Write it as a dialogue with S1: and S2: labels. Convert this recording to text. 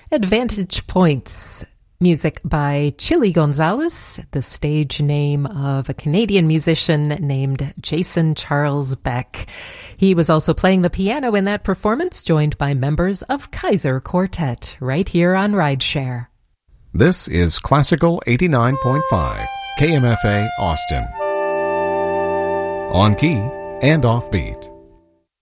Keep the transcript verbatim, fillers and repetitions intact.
S1: Advantage Points, music by Chili Gonzalez, the stage name of a Canadian musician named Jason Charles Beck. He was also playing the piano in that performance, joined by members of Kaiser Quartet, right here on Rideshare.
S2: This is Classical eighty-nine point five, K M F A Austin. On key and offbeat.